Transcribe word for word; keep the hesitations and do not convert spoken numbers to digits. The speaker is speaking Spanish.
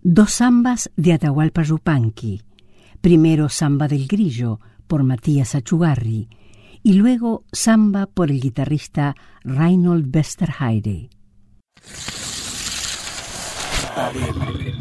Dos zambas de Atahualpa Yupanqui. Primero Zamba del Grillo por Matías Achugarri y luego Zamba por el guitarrista Reinhold Westerheide.